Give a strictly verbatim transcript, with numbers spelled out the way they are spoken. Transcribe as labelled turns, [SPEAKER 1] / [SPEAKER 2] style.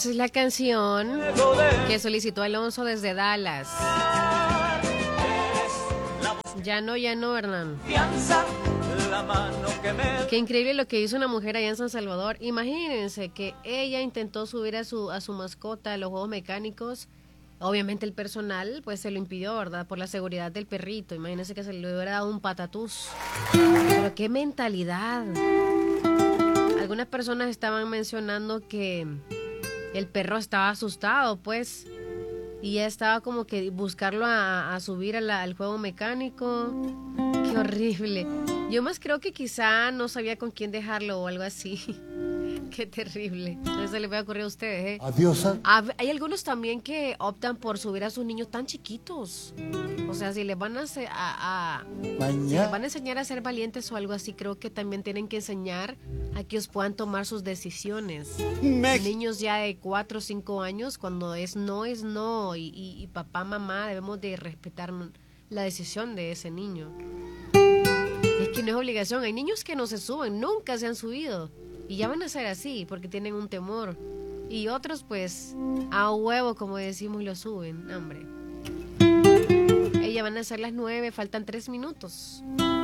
[SPEAKER 1] Esa es la canción que solicitó Alonso desde Dallas. Ya no, ya no, Hernán. Qué increíble lo que hizo una mujer allá en San Salvador. Imagínense que ella intentó subir a su, a su mascota a los juegos mecánicos. Obviamente el personal pues se lo impidió, ¿verdad? Por la seguridad del perrito. Imagínense que se le hubiera dado un patatús. Pero qué mentalidad. Algunas personas estaban mencionando que el perro estaba asustado, pues. Y ya estaba como que buscarlo a, a subir a la, al juego mecánico. Qué horrible. Yo más creo que quizá no sabía con quién dejarlo o algo así. Qué terrible. Eso le va a ocurrir a ustedes, ¿eh?
[SPEAKER 2] Adiós.
[SPEAKER 1] Hay algunos también que optan por subir a sus niños tan chiquitos. O sea, si les van a, a, a si les van a enseñar a ser valientes o algo así, creo que también tienen que enseñar a que ellos puedan tomar sus decisiones. Me... Niños ya de cuatro o cinco años, cuando es no, es no. Y, y, y papá, mamá, debemos de respetar la decisión de ese niño. Es que no es obligación. Hay niños que no se suben, nunca se han subido. Y ya van a ser así, porque tienen un temor. Y otros, pues, a huevo, como decimos, lo suben. Hombre. Ella van a ser las nueve, faltan tres minutos.